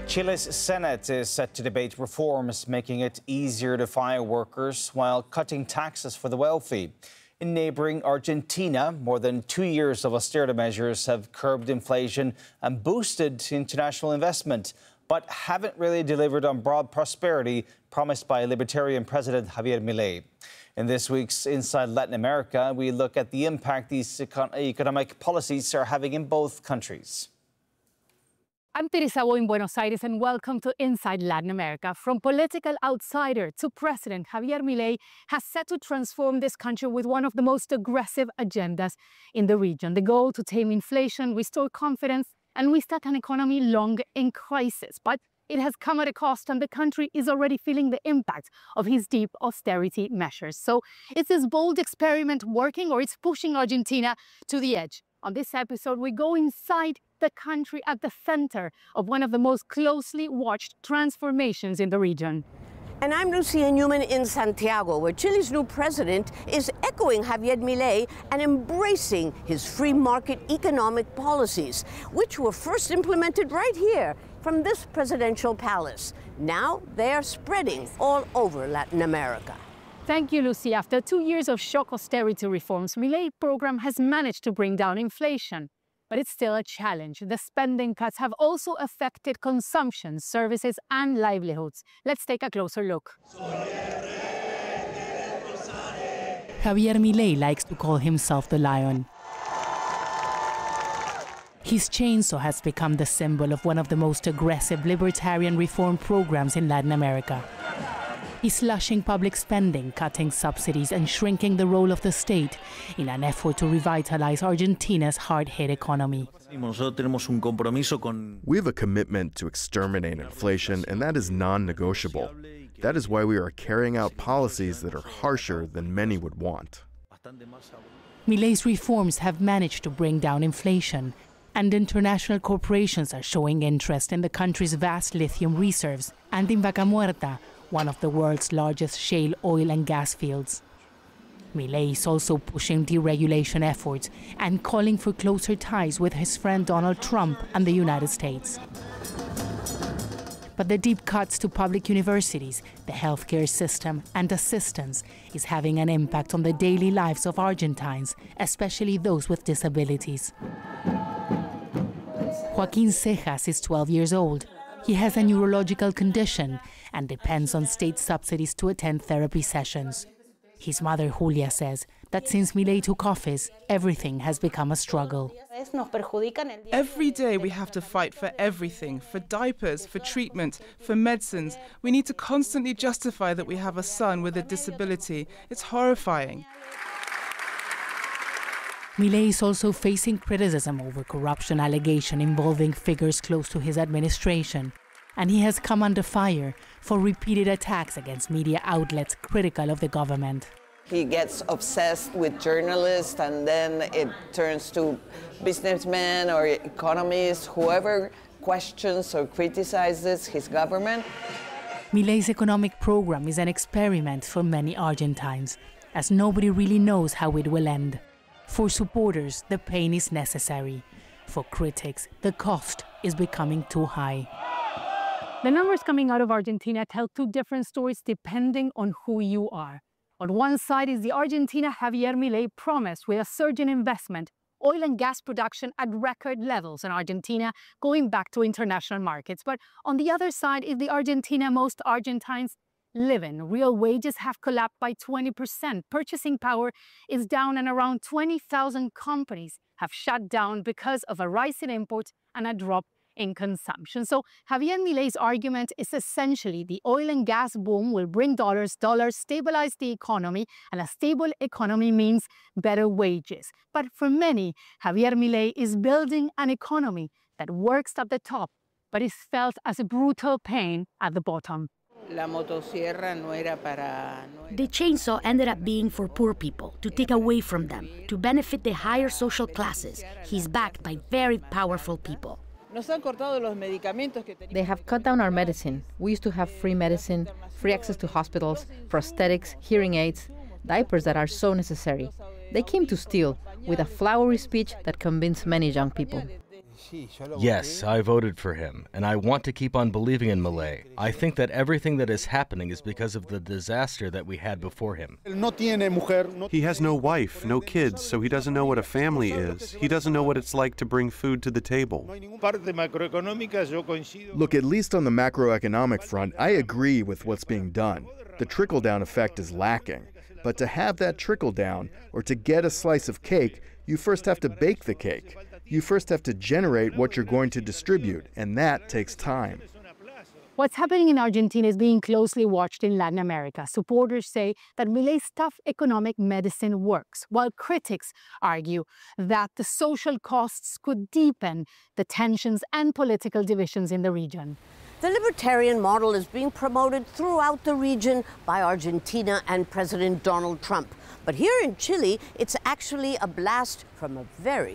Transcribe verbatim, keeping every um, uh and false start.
Chile's Senate is set to debate reforms making it easier to fire workers while cutting taxes for the wealthy. In neighboring Argentina, more than two years of austerity measures have curbed inflation and boosted international investment, but haven't really delivered on broad prosperity promised by Libertarian President Javier Milei. In this week's Inside Latin America, we look at the impact these econ- economic policies are having in both countries. I'm Teresa Bo in Buenos Aires, and welcome to Inside Latin America. From political outsider to President, Javier Milei has set to transform this country with one of the most aggressive agendas in the region. The goal to tame inflation, restore confidence, and restart an economy long in crisis. But it has come at a cost, and the country is already feeling the impact of his deep austerity measures. So is this bold experiment working, or it's pushing Argentina to the edge? On this episode, we go inside the country at the center of one of the most closely watched transformations in the region. And I'm Lucia Newman in Santiago, where Chile's new president is echoing Javier Milei and embracing his free market economic policies, which were first implemented right here from this presidential palace. Now they are spreading all over Latin America. Thank you, Lucy. After two years of shock austerity reforms, Milei's program has managed to bring down inflation. But it's still a challenge. The spending cuts have also affected consumption, services, and livelihoods. Let's take a closer look. Javier Milei likes to call himself the lion. His chainsaw has become the symbol of one of the most aggressive libertarian reform programs in Latin America. He's slashing public spending, cutting subsidies, and shrinking the role of the state in an effort to revitalize Argentina's hard-hit economy. We have a commitment to exterminate inflation, and that is non-negotiable. That is why we are carrying out policies that are harsher than many would want. Milei's reforms have managed to bring down inflation, and international corporations are showing interest in the country's vast lithium reserves and in Vaca Muerta, one of the world's largest shale oil and gas fields. Milei is also pushing deregulation efforts and calling for closer ties with his friend Donald Trump and the United States. But the deep cuts to public universities, the healthcare system, and assistance is having an impact on the daily lives of Argentines, especially those with disabilities. Joaquin Cejas is twelve years old. He has a neurological condition and depends on state subsidies to attend therapy sessions. His mother, Julia, says that since Milei took office, everything has become a struggle. Every day we have to fight for everything, for diapers, for treatment, for medicines. We need to constantly justify that we have a son with a disability. It's horrifying. Milei is also facing criticism over corruption allegations involving figures close to his administration, and he has come under fire for repeated attacks against media outlets critical of the government. He gets obsessed with journalists, and then it turns to businessmen or economists, whoever questions or criticizes his government. Milei's economic program is an experiment for many Argentines, as nobody really knows how it will end. For supporters, the pain is necessary. For critics, the cost is becoming too high. The numbers coming out of Argentina tell two different stories depending on who you are. On one side is the Argentina Javier Milei promise with a surge in investment, oil and gas production at record levels in Argentina, going back to international markets. But on the other side is the Argentina most Argentines live in. Real wages have collapsed by twenty percent. Purchasing power is down, and around twenty thousand companies have shut down because of a rise in imports and a drop in consumption. So Javier Milei's argument is essentially the oil and gas boom will bring dollars, dollars stabilize the economy, and a stable economy means better wages. But for many, Javier Milei is building an economy that works at the top, but is felt as a brutal pain at the bottom. The chainsaw ended up being for poor people, to take away from them, to benefit the higher social classes. He's backed by very powerful people. They have cut down our medicine. We used to have free medicine, free access to hospitals, prosthetics, hearing aids, diapers that are so necessary. They came to steal, with a flowery speech that convinced many young people. Yes, I voted for him, and I want to keep on believing in Milei. I think that everything that is happening is because of the disaster that we had before him. He has no wife, no kids, so he doesn't know what a family is. He doesn't know what it's like to bring food to the table. Look, at least on the macroeconomic front, I agree with what's being done. The trickle-down effect is lacking. But to have that trickle-down, or to get a slice of cake, you first have to bake the cake. You first have to generate what you're going to distribute, and that takes time. What's happening in Argentina is being closely watched in Latin America. Supporters say that Milei's tough economic medicine works, while critics argue that the social costs could deepen the tensions and political divisions in the region. The libertarian model is being promoted throughout the region by Argentina and President Donald Trump. But here in Chile, it's actually a blast from a very